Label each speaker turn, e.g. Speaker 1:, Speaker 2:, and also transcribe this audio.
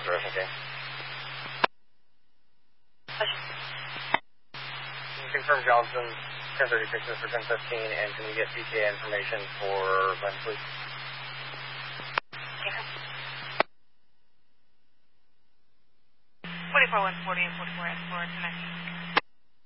Speaker 1: Ocean King. Can you confirm Johnson 1036 for 1015, and can you get PTA information for Glenn, please?
Speaker 2: Yeah. 44 140 and 44 S4 connecting.